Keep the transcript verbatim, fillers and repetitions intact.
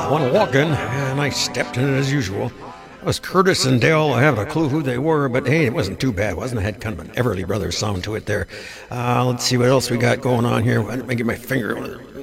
I went walking, and I stepped in it as usual. It was Curtis and Dale. I haven't a clue who they were, but hey, it wasn't too bad, wasn't it? It had kind of an Everly Brothers sound to it there. Uh, let's see what else we got going on here. Let me get my finger.